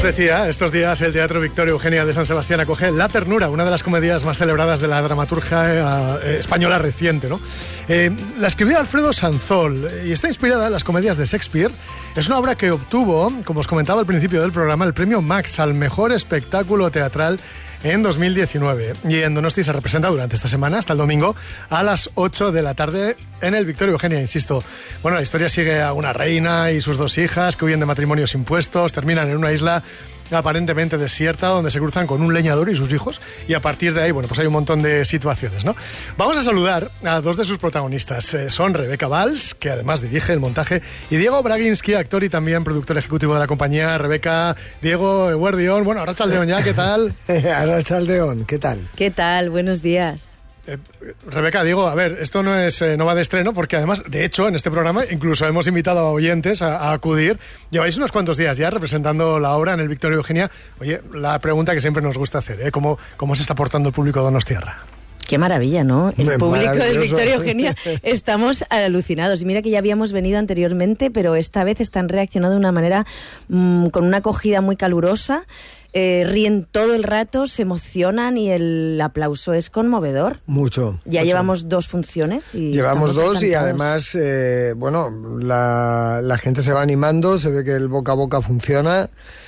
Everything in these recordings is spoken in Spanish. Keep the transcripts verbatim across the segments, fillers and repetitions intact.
os decía, estos días el Teatro Victoria Eugenia de San Sebastián acoge La Ternura, una de las comedias más celebradas de la dramaturgia eh, española reciente, ¿no? Eh, la escribió Alfredo Sanzol y está inspirada en las comedias de Shakespeare. Es una obra que obtuvo, como os comentaba al principio del programa, el premio Max al mejor espectáculo teatral en dos mil diecinueve. Y en Donosti se representa durante esta semana, hasta el domingo, a las ocho de la tarde en el Victoria Eugenia, insisto. Bueno, la historia sigue a una reina y sus dos hijas que huyen de matrimonios impuestos, terminan en una isla aparentemente desierta donde se cruzan con un leñador y sus hijos, y a partir de ahí, bueno, pues hay un montón de situaciones, ¿no? Vamos a saludar a dos de sus protagonistas. Eh, son Rebeca Valls, que además dirige el montaje, y Diego Braginski, actor y también productor ejecutivo de la compañía. Rebeca, Diego, Eguerdión, bueno, Arratsaldeon ya, ¿qué tal? Arratsaldeon, ¿qué tal? ¿Qué tal? Buenos días. Eh, Rebeca, Diego, a ver, esto no es eh, no va de estreno, porque además, de hecho, en este programa incluso hemos invitado a oyentes a, a acudir. Lleváis unos cuantos días ya representando la obra en el Victoria Eugenia. Oye, la pregunta que siempre nos gusta hacer, ¿eh? ¿Cómo, cómo se está portando el público de Donostiarra? Qué maravilla, ¿no? El Muy público del Victoria Eugenia, estamos alucinados. Y mira que ya habíamos venido anteriormente, pero esta vez están reaccionando de una manera mmm, con una acogida muy calurosa. Eh, ríen todo el rato, se emocionan y el aplauso es conmovedor. Mucho. Ya mucho. Llevamos dos funciones y Llevamos dos encantados. Y además, eh, bueno, la, la gente se va animando, se ve que el boca a boca funciona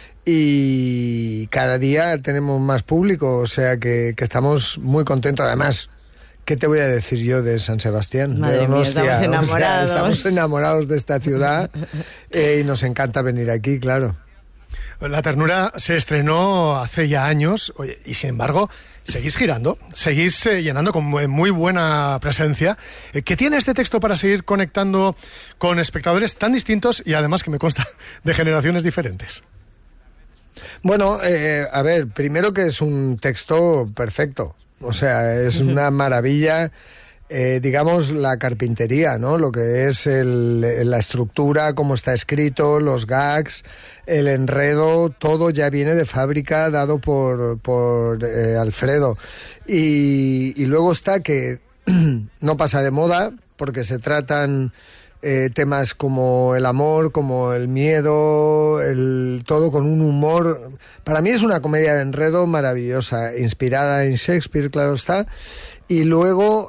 y cada día tenemos más público, o sea que, que estamos muy contentos. Además, ¿qué te voy a decir yo de San Sebastián? Madre de mía, estamos enamorados. O sea, estamos enamorados de esta ciudad eh, y nos encanta venir aquí, claro. La Ternura se estrenó hace ya años, oye, y sin embargo seguís girando, seguís eh, llenando con muy buena presencia. Eh, ¿Qué tiene este texto para seguir conectando con espectadores tan distintos y además, que me consta, de generaciones diferentes? Bueno, eh, a ver, primero que es un texto perfecto, o sea, es una maravilla. Eh, digamos, la carpintería, ¿no? Lo que es el, la estructura, cómo está escrito, los gags, el enredo, todo ya viene de fábrica, dado por, por eh, Alfredo. Y, y luego está que no pasa de moda, porque se tratan eh, temas como el amor, como el miedo, el, todo con un humor. Para mí es una comedia de enredo maravillosa, inspirada en Shakespeare, claro está. Y luego,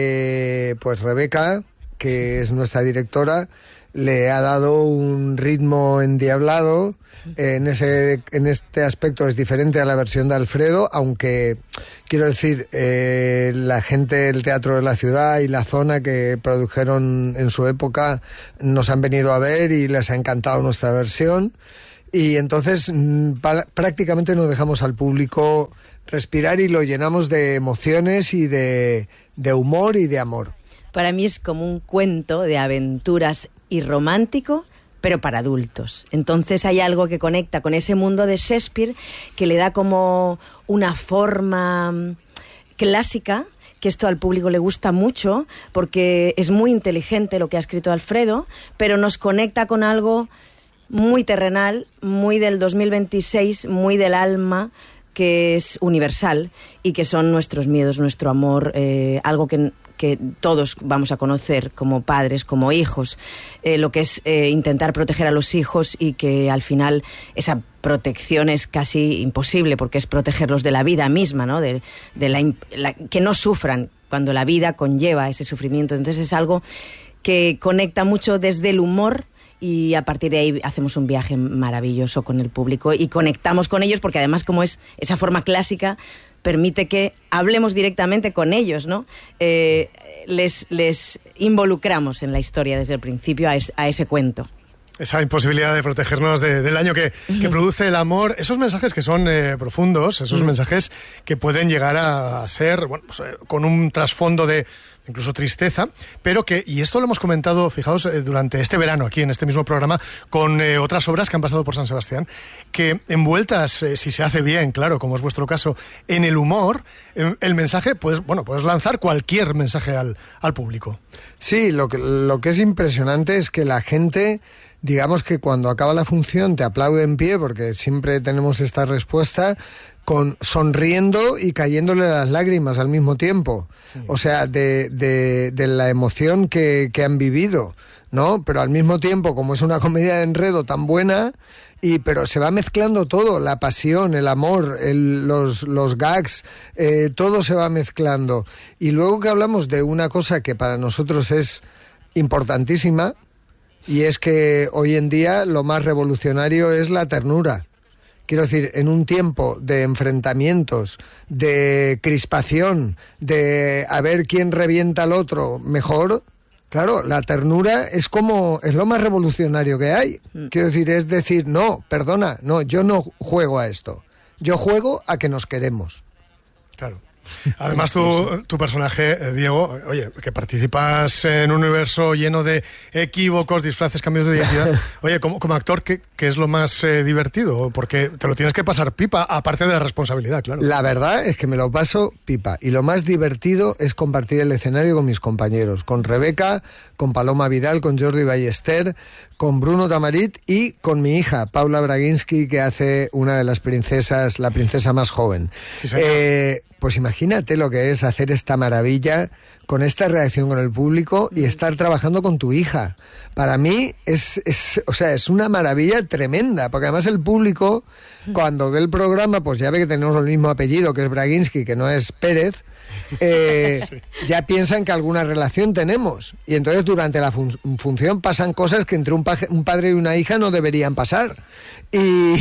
eh, pues Rebeca, que es nuestra directora, le ha dado un ritmo endiablado. En ese, en este aspecto es diferente a la versión de Alfredo, aunque, quiero decir, eh, la gente del Teatro de la Ciudad y la zona que produjeron en su época nos han venido a ver y les ha encantado nuestra versión. Y entonces pa- prácticamente no dejamos al público respirar y lo llenamos de emociones y de, de humor y de amor. Para mí es como un cuento de aventuras y romántico, pero para adultos. Entonces hay algo que conecta con ese mundo de Shakespeare que le da como una forma clásica, que esto al público le gusta mucho porque es muy inteligente lo que ha escrito Alfredo, pero nos conecta con algo muy terrenal, muy del dos mil veintiséis, muy del alma, que es universal y que son nuestros miedos, nuestro amor, eh, algo que, que todos vamos a conocer como padres, como hijos, eh, lo que es eh, intentar proteger a los hijos y que al final esa protección es casi imposible porque es protegerlos de la vida misma, ¿no? De, de la, la, que no sufran cuando la vida conlleva ese sufrimiento. Entonces es algo que conecta mucho desde el humor. Y a partir de ahí hacemos un viaje maravilloso con el público y conectamos con ellos porque además, como es esa forma clásica, permite que hablemos directamente con ellos, ¿no? Eh, les, les involucramos en la historia desde el principio a, es, a ese cuento. Esa imposibilidad de protegernos de, del daño que, que produce el amor, esos mensajes que son eh, profundos, esos mm. mensajes que pueden llegar a ser, bueno, pues, eh, con un trasfondo de incluso tristeza, pero que, y esto lo hemos comentado, fijaos, eh, durante este verano aquí en este mismo programa, con eh, otras obras que han pasado por San Sebastián, que envueltas, eh, si se hace bien, claro, como es vuestro caso, en el humor, eh, el mensaje, pues, bueno, puedes lanzar cualquier mensaje al, al público. Sí, lo que, lo que es impresionante es que la gente, digamos que cuando acaba la función te aplaude en pie, porque siempre tenemos esta respuesta, con sonriendo y cayéndole las lágrimas al mismo tiempo. O sea, de, de, de la emoción que, que han vivido, ¿no? Pero al mismo tiempo, como es una comedia de enredo tan buena, y pero se va mezclando todo, la pasión, el amor, el, los, los gags, eh, todo se va mezclando. Y luego que hablamos de una cosa que para nosotros es importantísima, y es que hoy en día lo más revolucionario es la ternura. Quiero decir, en un tiempo de enfrentamientos, de crispación, de a ver quién revienta al otro mejor, claro, la ternura es como, es lo más revolucionario que hay. Quiero decir, es decir, no, perdona, no, yo no juego a esto. Yo juego a que nos queremos. Claro. Además, tu, tu personaje, eh, Diego, oye, que participas en un universo lleno de equívocos, disfraces, cambios de identidad. Oye, como, como actor, ¿qué, qué es lo más eh, divertido? Porque te lo tienes que pasar pipa, aparte de la responsabilidad, claro. La verdad es que me lo paso pipa. Y lo más divertido es compartir el escenario con mis compañeros. Con Rebeca, con Paloma Vidal, con Jordi Ballester, con Bruno Tamarit y con mi hija, Paula Braginski, que hace una de las princesas, la princesa más joven. Sí, señor. Eh, pues imagínate lo que es hacer esta maravilla con esta reacción con el público y estar trabajando con tu hija. Para mí es, es, o sea, es una maravilla tremenda, porque además el público, cuando ve el programa, pues ya ve que tenemos el mismo apellido, que es Braginski, que no es Pérez, eh, sí. Ya piensan que alguna relación tenemos. Y entonces durante la fun- función pasan cosas que entre un, pa- un padre y una hija no deberían pasar. Y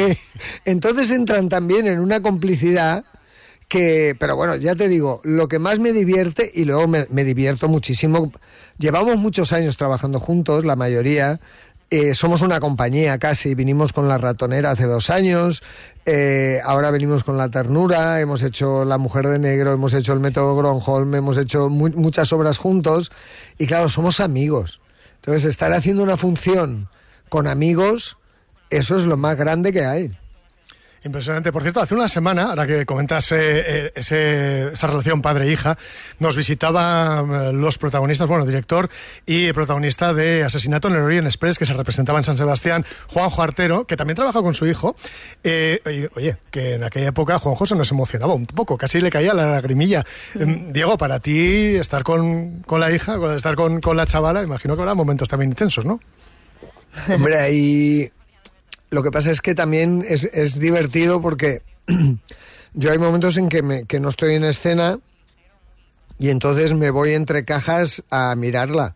entonces entran también en una complicidad que, pero bueno, ya te digo, lo que más me divierte, y luego me, me divierto muchísimo, llevamos muchos años trabajando juntos, la mayoría, eh, somos una compañía casi, vinimos con La Ratonera hace dos años, eh, ahora venimos con La Ternura, hemos hecho La Mujer de Negro, hemos hecho El Método Gronholm, hemos hecho mu- muchas obras juntos, y claro, somos amigos. Entonces, estar haciendo una función con amigos, eso es lo más grande que hay. Impresionante. Por cierto, hace una semana, ahora que comentas eh, ese, esa relación padre-hija, nos visitaban los protagonistas, bueno, director y protagonista de Asesinato en el Orient Express, que se representaba en San Sebastián, Juanjo Artero, que también trabaja con su hijo. Eh, y, oye, que en aquella época Juanjo se nos emocionaba un poco, casi le caía la lagrimilla. Mm. Diego, para ti, estar con, con la hija, estar con, con la chavala, imagino que habrá momentos también intensos, ¿no? Hombre, ahí... Lo que pasa es que también es, es divertido porque yo hay momentos en que, me, que no estoy en escena y entonces me voy entre cajas a mirarla.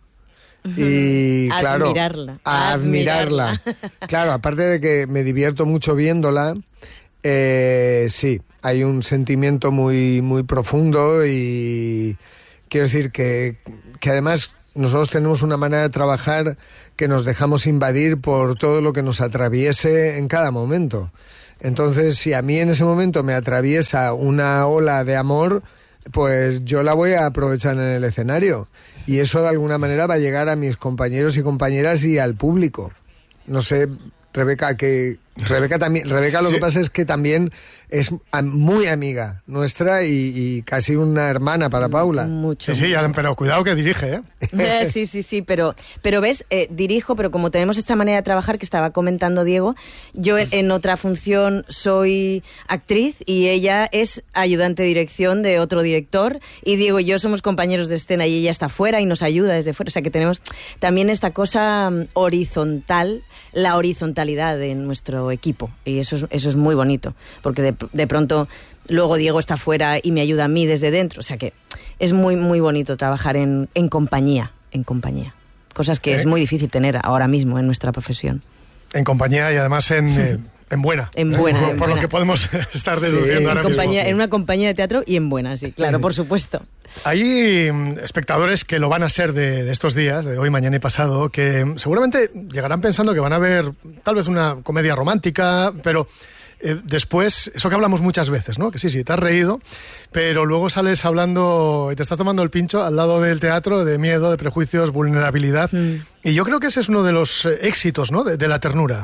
Y a claro, admirarla. a admirarla. Claro, aparte de que me divierto mucho viéndola, eh, sí, hay un sentimiento muy, muy profundo y quiero decir que, que además nosotros tenemos una manera de trabajar que nos dejamos invadir por todo lo que nos atraviese en cada momento. Entonces, si a mí en ese momento me atraviesa una ola de amor, pues yo la voy a aprovechar en el escenario. Y eso de alguna manera va a llegar a mis compañeros y compañeras y al público. No sé, Rebeca, que... Rebeca también, Rebeca lo sí. que pasa es que también es muy amiga nuestra y, y casi una hermana para Paula. Mucho. Sí, sí, mucho. pero cuidado que dirige, ¿eh? eh sí, sí, sí, pero, pero ves, eh, dirijo, pero como tenemos esta manera de trabajar que estaba comentando Diego, yo en, en otra función soy actriz y ella es ayudante de dirección de otro director y Diego y yo somos compañeros de escena y ella está fuera y nos ayuda desde fuera. O sea que tenemos también esta cosa um, horizontal, la horizontalidad de nuestro equipo y eso es, eso es muy bonito porque de, de pronto luego Diego está fuera y me ayuda a mí desde dentro, o sea que es muy muy bonito trabajar en, en compañía en compañía, cosas que ¿Eh? es muy difícil tener ahora mismo en nuestra profesión. En compañía y además en, eh, en buena. En buena. Por, en por buena. lo que podemos estar deduciendo sí, ahora en, compañía, mismo. en una compañía de teatro y en buena, sí, claro, por supuesto. Hay espectadores que lo van a ser de, de estos días, de hoy, mañana y pasado, que seguramente llegarán pensando que van a ver tal vez una comedia romántica, pero eh, después, eso que hablamos muchas veces, ¿no? Que sí, sí, te has reído, pero luego sales hablando y te estás tomando el pincho al lado del teatro de miedo, de prejuicios, vulnerabilidad. Mm. Y yo creo que ese es uno de los éxitos, ¿no? De, de la ternura.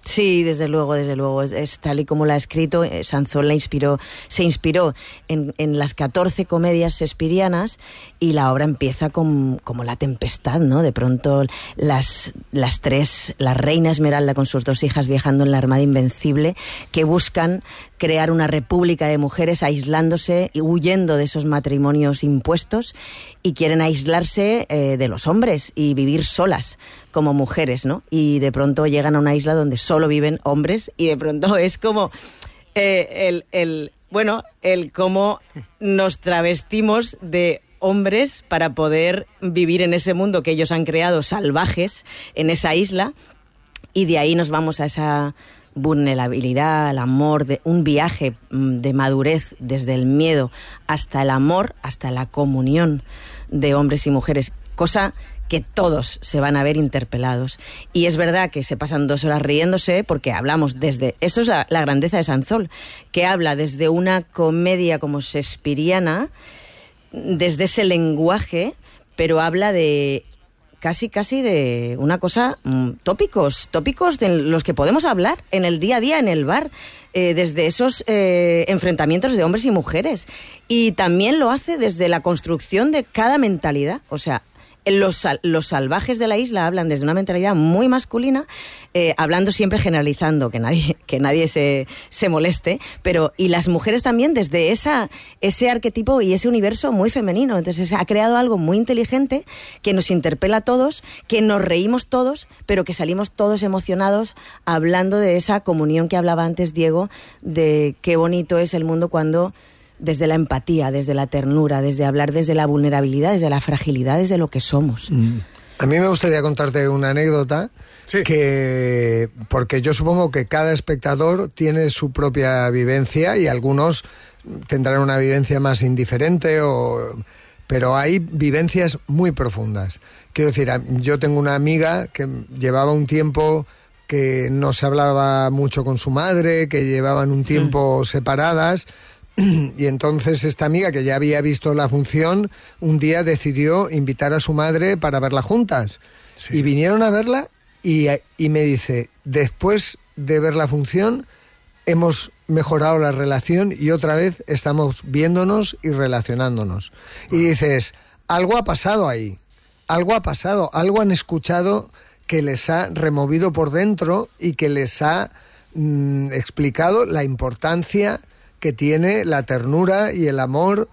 Sí, desde luego, desde luego. Es, es tal y como la ha escrito. eh, Sanzol la inspiró, se inspiró en, en las catorce comedias shakespearianas, y la obra empieza con, como la tempestad, ¿no? De pronto las, las tres, la reina Esmeralda con sus dos hijas viajando en la Armada Invencible, que buscan crear una república de mujeres aislándose y huyendo de esos matrimonios impuestos, y quieren aislarse eh, de los hombres y vivir solas como mujeres, ¿no? Y de pronto llegan a una isla donde solo viven hombres, y de pronto es como eh, el, el, bueno, el cómo nos travestimos de hombres para poder vivir en ese mundo que ellos han creado, salvajes, en esa isla, y de ahí nos vamos a esa vulnerabilidad, al amor, de un viaje de madurez desde el miedo hasta el amor, hasta la comunión de hombres y mujeres, cosa que todos se van a ver interpelados. Y es verdad que se pasan dos horas riéndose, porque hablamos desde... Eso es la, la grandeza de Sanzol, que habla desde una comedia como shakespeariana, desde ese lenguaje, pero habla de... casi casi de una cosa, mmm, tópicos, tópicos de los que podemos hablar en el día a día, en el bar, eh, desde esos eh, enfrentamientos de hombres y mujeres. Y también lo hace desde la construcción de cada mentalidad. O sea, los, los salvajes de la isla hablan desde una mentalidad muy masculina, eh, hablando siempre generalizando, que nadie, que nadie se, se moleste, pero y las mujeres también desde esa, ese arquetipo y ese universo muy femenino. Entonces ha creado algo muy inteligente que nos interpela a todos, que nos reímos todos, pero que salimos todos emocionados hablando de esa comunión que hablaba antes Diego, de qué bonito es el mundo cuando... desde la empatía, desde la ternura, desde hablar desde la vulnerabilidad, desde la fragilidad, desde lo que somos. Mm. A mí me gustaría contarte una anécdota, sí. que porque yo supongo que cada espectador tiene su propia vivencia y algunos tendrán una vivencia más indiferente, o, pero hay vivencias muy profundas. Quiero decir, yo tengo una amiga que llevaba un tiempo que no se hablaba mucho con su madre, que llevaban un tiempo mm. separadas. Y entonces esta amiga, que ya había visto la función, un día decidió invitar a su madre para verla juntas. Sí. Y vinieron a verla y, y me dice, después de ver la función hemos mejorado la relación y otra vez estamos viéndonos y relacionándonos. Y dices, algo ha pasado ahí, algo ha pasado, algo han escuchado que les ha removido por dentro y que les ha mm, explicado la importancia que tiene la ternura y el amor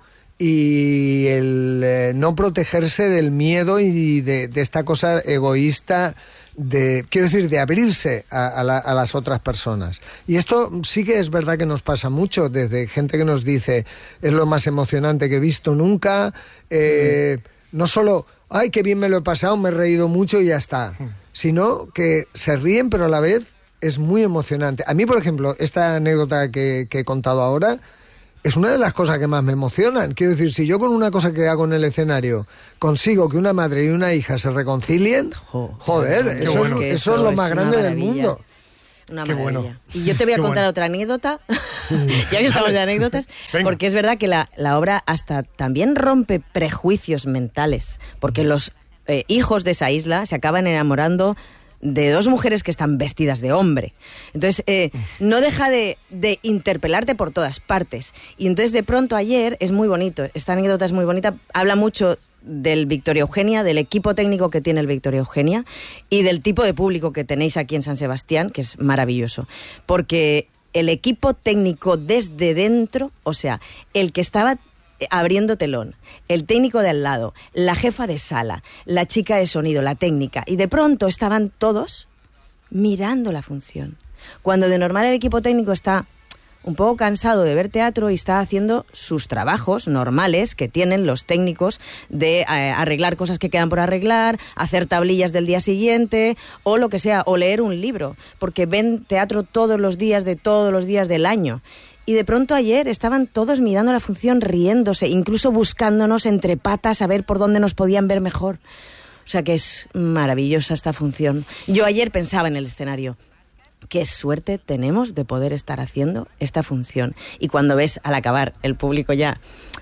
y el eh, no protegerse del miedo y de, de esta cosa egoísta, de quiero decir, de abrirse a, a, la, a las otras personas. Y esto sí que es verdad que nos pasa mucho, desde gente que nos dice, es lo más emocionante que he visto nunca, eh, mm. no solo, ay, qué bien me lo he pasado, me he reído mucho y ya está, mm. sino que se ríen, pero a la vez es muy emocionante. A mí, por ejemplo, esta anécdota que, que he contado ahora es una de las cosas que más me emocionan. Quiero decir, si yo con una cosa que hago en el escenario consigo que una madre y una hija se reconcilien, jo, joder, eso, bueno. es, eso, eso es lo más grande del mundo. Una maravilla. Bueno. Y yo te voy a Qué contar bueno. otra anécdota, ya que estamos de anécdotas, Venga. porque es verdad que la, la obra hasta también rompe prejuicios mentales, porque los eh, hijos de esa isla se acaban enamorando de dos mujeres que están vestidas de hombre. Entonces, eh, no deja de, de interpelarte por todas partes. Y entonces, de pronto, ayer, es muy bonito, esta anécdota es muy bonita, habla mucho del Victoria Eugenia, del equipo técnico que tiene el Victoria Eugenia y del tipo de público que tenéis aquí en San Sebastián, que es maravilloso. Porque el equipo técnico desde dentro, o sea, el que estaba abriendo telón, el técnico de al lado, la jefa de sala, la chica de sonido, la técnica, y de pronto estaban todos mirando la función. Cuando de normal el equipo técnico está un poco cansado de ver teatro y está haciendo sus trabajos normales que tienen los técnicos de eh, arreglar cosas que quedan por arreglar, hacer tablillas del día siguiente o lo que sea, o leer un libro, porque ven teatro todos los días de todos los días del año. Y de pronto ayer estaban todos mirando la función, riéndose, incluso buscándonos entre patas a ver por dónde nos podían ver mejor. O sea que es maravillosa esta función. Yo ayer pensaba en el escenario, qué suerte tenemos de poder estar haciendo esta función. Y cuando ves al acabar el público ya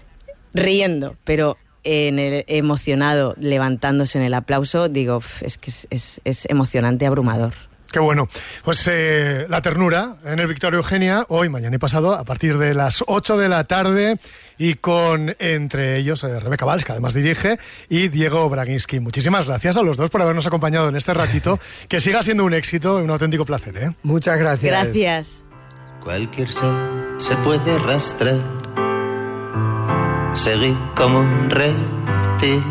riendo, pero en el emocionado, levantándose en el aplauso, digo, es que es, es, es emocionante, abrumador. Qué bueno. Pues eh, La Ternura en el Victoria Eugenia, hoy, mañana y pasado, a partir de las ocho de la tarde, y con, entre ellos, eh, Rebeca Valls, que además dirige, y Diego Braginski. Muchísimas gracias a los dos por habernos acompañado en este ratito. Que siga siendo un éxito y un auténtico placer, ¿eh? Muchas gracias. Gracias. Cualquier ser se puede arrastrar, seguir como un reptil.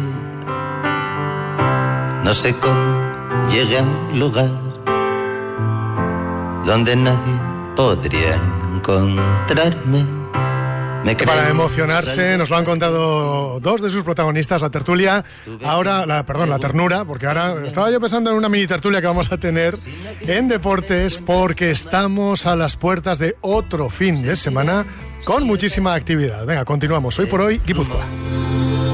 No sé cómo llegué a un lugar donde nadie podría encontrarme. Me Para emocionarse, nos lo han contado dos de sus protagonistas, la tertulia, ahora, la, perdón, la ternura, porque ahora estaba yo pensando en una mini tertulia que vamos a tener en deportes, porque estamos a las puertas de otro fin de semana con muchísima actividad. Venga, continuamos. Hoy por hoy, Guipúzcoa.